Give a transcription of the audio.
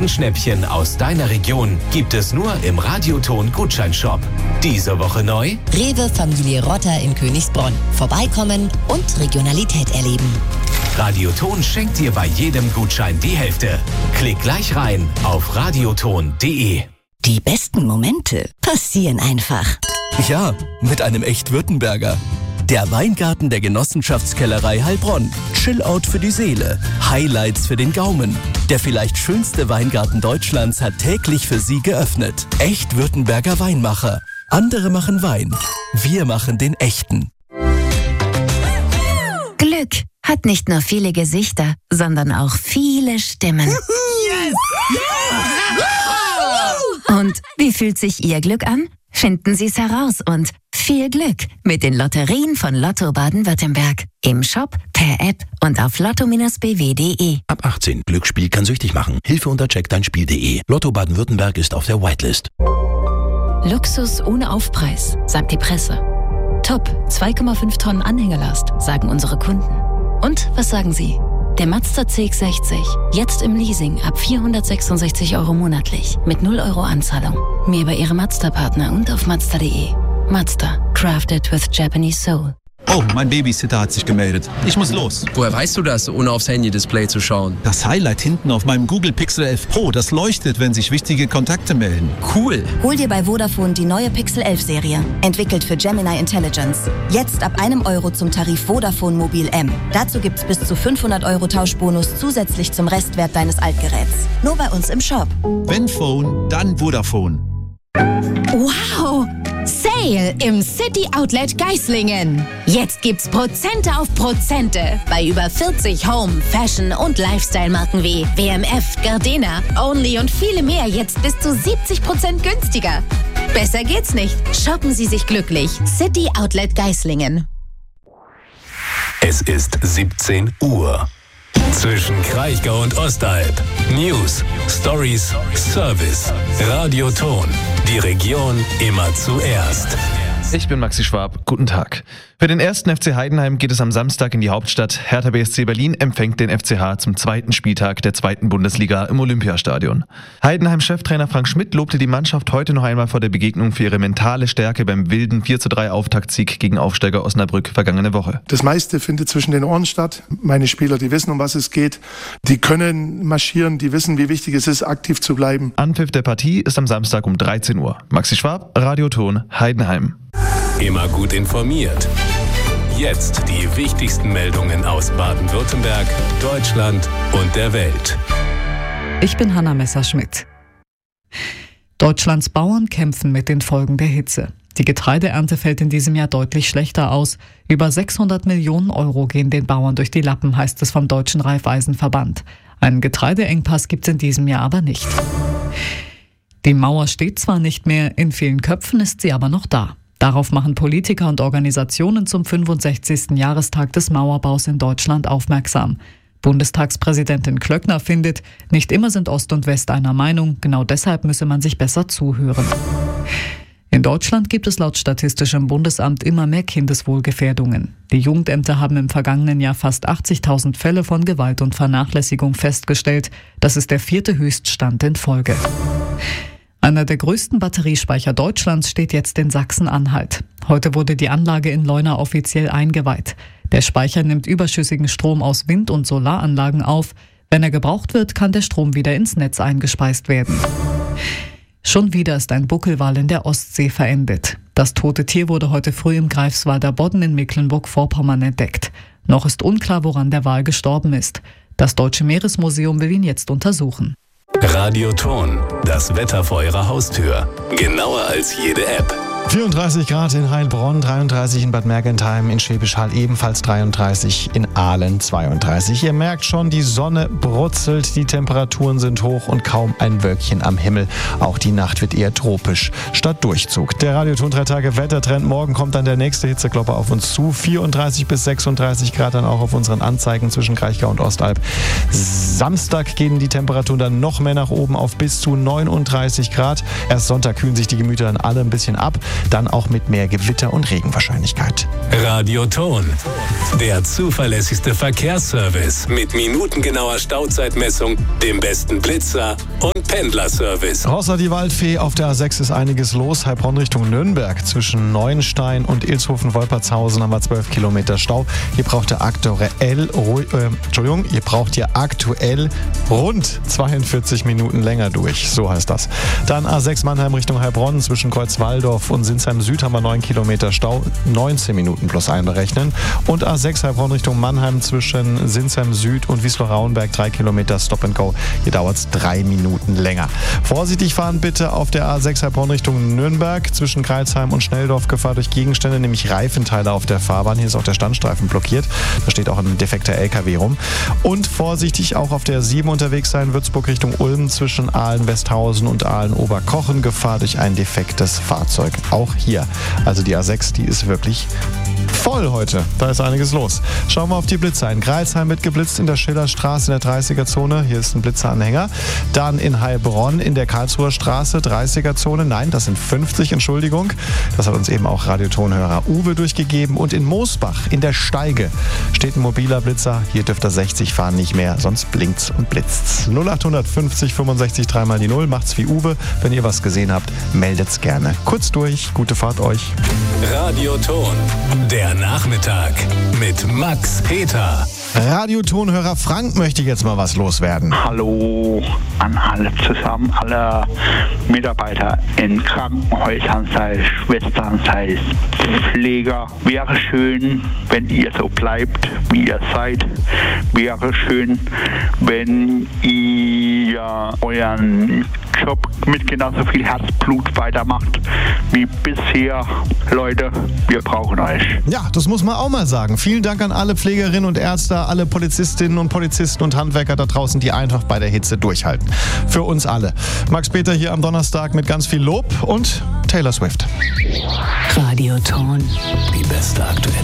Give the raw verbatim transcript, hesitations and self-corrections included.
besten Schnäppchen aus deiner Region gibt es nur im Radioton Gutscheinshop. Diese Woche neu: Rewe Familie Rotter in Königsbronn. Vorbeikommen und Regionalität erleben. Radioton schenkt dir bei jedem Gutschein die Hälfte. Klick gleich rein auf radioton punkt de. Die besten Momente passieren einfach. Ja, mit einem echt Württemberger. Der Weingarten der Genossenschaftskellerei Heilbronn. Chillout für die Seele. Highlights für den Gaumen. Der vielleicht schönste Weingarten Deutschlands hat täglich für Sie geöffnet. Echt Württemberger Weinmacher. Andere machen Wein. Wir machen den echten. Glück hat nicht nur viele Gesichter, sondern auch viele Stimmen. Yes! Und wie fühlt sich Ihr Glück an? Finden Sie es heraus und viel Glück mit den Lotterien von Lotto Baden-Württemberg. Im Shop, per App und auf lotto Bindestrich b w punkt de. Ab achtzehn. Glücksspiel kann süchtig machen. Hilfe unter check dein spiel punkt de. Lotto Baden-Württemberg ist auf der Whitelist. Luxus ohne Aufpreis, sagt die Presse. Top, zwei Komma fünf Tonnen Anhängelast, sagen unsere Kunden. Und was sagen Sie? Der Mazda C X sechzig, jetzt im Leasing ab vierhundertsechsundsechzig Euro monatlich mit null Euro Anzahlung. Mehr über Ihre Mazda-Partner und auf mazda punkt de. Mazda, crafted with Japanese soul. Oh, mein Babysitter hat sich gemeldet. Ich muss los. Woher weißt du das, ohne aufs Handy-Display zu schauen? Das Highlight hinten auf meinem Google Pixel elf Pro, das leuchtet, wenn sich wichtige Kontakte melden. Cool. Hol dir bei Vodafone die neue Pixel elf Serie, entwickelt für Gemini Intelligence. Jetzt ab einem Euro zum Tarif Vodafone Mobil M. Dazu gibt's bis zu fünfhundert Euro Tauschbonus zusätzlich zum Restwert deines Altgeräts. Nur bei uns im Shop. Wenn Phone, dann Vodafone. Wow! Sale im City Outlet Geislingen. Jetzt gibt's Prozente auf Prozente bei über vierzig Home, Fashion und Lifestyle-Marken wie W M F, Gardena, Only und viele mehr jetzt bis zu siebzig Prozent günstiger. Besser geht's nicht. Shoppen Sie sich glücklich. City Outlet Geislingen. Es ist siebzehn Uhr. Zwischen Kraichgau und Ostalb. News, Stories, Service. Radioton. Die Region immer zuerst. Ich bin Maxi Schwab. Guten Tag. Für den ersten F C Heidenheim geht es am Samstag in die Hauptstadt. Hertha B S C Berlin empfängt den F C H zum zweiten Spieltag der zweiten Bundesliga im Olympiastadion. Heidenheim-Cheftrainer Frank Schmidt lobte die Mannschaft heute noch einmal vor der Begegnung für ihre mentale Stärke beim wilden vier zu drei Auftaktsieg gegen Aufsteiger Osnabrück vergangene Woche. Das meiste findet zwischen den Ohren statt. Meine Spieler, die wissen, um was es geht. Die können marschieren, die wissen, wie wichtig es ist, aktiv zu bleiben. Anpfiff der Partie ist am Samstag um dreizehn Uhr. Maxi Schwab, Radioton, Heidenheim. Immer gut informiert. Jetzt die wichtigsten Meldungen aus Baden-Württemberg, Deutschland und der Welt. Ich bin Hanna Messerschmidt. Deutschlands Bauern kämpfen mit den Folgen der Hitze. Die Getreideernte fällt in diesem Jahr deutlich schlechter aus. Über sechshundert Millionen Euro gehen den Bauern durch die Lappen, heißt es vom Deutschen Raiffeisenverband. Einen Getreideengpass gibt es in diesem Jahr aber nicht. Die Mauer steht zwar nicht mehr, in vielen Köpfen ist sie aber noch da. Darauf machen Politiker und Organisationen zum fünfundsechzigsten Jahrestag des Mauerbaus in Deutschland aufmerksam. Bundestagspräsidentin Klöckner findet, nicht immer sind Ost und West einer Meinung, genau deshalb müsse man sich besser zuhören. In Deutschland gibt es laut Statistischem Bundesamt immer mehr Kindeswohlgefährdungen. Die Jugendämter haben im vergangenen Jahr fast achtzigtausend Fälle von Gewalt und Vernachlässigung festgestellt. Das ist der vierte Höchststand in Folge. Einer der größten Batteriespeicher Deutschlands steht jetzt in Sachsen-Anhalt. Heute wurde die Anlage in Leuna offiziell eingeweiht. Der Speicher nimmt überschüssigen Strom aus Wind- und Solaranlagen auf. Wenn er gebraucht wird, kann der Strom wieder ins Netz eingespeist werden. Schon wieder ist ein Buckelwal in der Ostsee verendet. Das tote Tier wurde heute früh im Greifswalder Bodden in Mecklenburg-Vorpommern entdeckt. Noch ist unklar, woran der Wal gestorben ist. Das Deutsche Meeresmuseum will ihn jetzt untersuchen. Radioton, das Wetter vor Ihrer Haustür. Genauer als jede App. vierunddreißig Grad in Heilbronn, dreiunddreißig in Bad Mergentheim, in Schwäbisch Hall ebenfalls dreiunddreißig, in Aalen zweiunddreißig. Ihr merkt schon, die Sonne brutzelt, die Temperaturen sind hoch und kaum ein Wölkchen am Himmel. Auch die Nacht wird eher tropisch statt Durchzug. Der Radioton drei Tage Wettertrend. Morgen kommt dann der nächste Hitzeklopper auf uns zu. vierunddreißig bis sechsunddreißig Grad dann auch auf unseren Anzeigen zwischen Kraichgau und Ostalb. Samstag gehen die Temperaturen dann noch mehr nach oben auf bis zu neununddreißig Grad. Erst Sonntag kühlen sich die Gemüter dann alle ein bisschen ab. dann auch mit mehr Gewitter und Regenwahrscheinlichkeit. Radioton, der zuverlässigste Verkehrsservice mit minutengenauer Stauzeitmessung, dem besten Blitzer und Pendlerservice. Außer die Waldfee, auf der A sechs ist einiges los. Heilbronn Richtung Nürnberg. Zwischen Neuenstein und Ilshofen-Wolpertshausen haben wir zwölf Kilometer Stau. Hier braucht ihr aktuell, äh, Entschuldigung, ihr braucht ihr aktuell rund zweiundvierzig Minuten länger durch. So heißt das. Dann A sechs Mannheim Richtung Heilbronn. Zwischen Kreuzwaldorf und Sinsheim Süd haben wir neun Kilometer Stau. neunzehn Minuten plus einberechnen. Und A sechs Heilbronn Richtung Mannheim zwischen Sinsheim Süd und Wiesloch-Rauenberg drei Kilometer Stop and Go. Hier dauert es drei Minuten länger. Vorsichtig fahren bitte auf der A sechs Heilbronn Richtung Nürnberg. Zwischen Kreilsheim und Schnelldorf Gefahr durch Gegenstände, nämlich Reifenteile auf der Fahrbahn. Hier ist auch der Standstreifen blockiert. Da steht auch ein defekter L K W rum. Und vorsichtig auch auf der sieben unterwegs sein, Würzburg Richtung Ulm zwischen Aalen-Westhausen und Aalen-Oberkochen. Gefahr durch ein defektes Fahrzeug. Auch hier. Also die A sechs, die ist wirklich voll heute. Da ist einiges los. Schauen wir auf die Blitzer. In Greilsheim wird geblitzt in der Schillerstraße in der dreißiger-Zone. Hier ist ein Blitzeranhänger. Dann in Heilbronn in der Karlsruher Straße, dreißiger-Zone. Nein, das sind fünfzig, Entschuldigung. Das hat uns eben auch Radiotonhörer Uwe durchgegeben. Und in Moosbach in der Steige steht ein mobiler Blitzer. Hier dürft ihr sechzig fahren, nicht mehr, sonst blinkt's und blitzt's. null acht fünfzig fünfundsechzig dreimal die Null. Macht's wie Uwe. Wenn ihr was gesehen habt, meldet's gerne. Kurz durch. Gute Fahrt euch. Radioton, der Nachmittag mit Max Peter. Radiotonhörer Frank möchte jetzt mal was loswerden. Hallo an alle zusammen, alle Mitarbeiter in Krankenhäusern, sei es Schwestern, sei es Pfleger. Wäre schön, wenn ihr so bleibt, wie ihr seid. Wäre schön, wenn ihr euren Job mit genauso viel Herzblut weitermacht wie bisher. Leute, wir brauchen euch. Ja, das muss man auch mal sagen. Vielen Dank an alle Pflegerinnen und Ärzte, alle Polizistinnen und Polizisten und Handwerker da draußen, die einfach bei der Hitze durchhalten. Für uns alle. Max Peter hier am Donnerstag mit ganz viel Lob und Taylor Swift. Radioton. Die beste aktuelle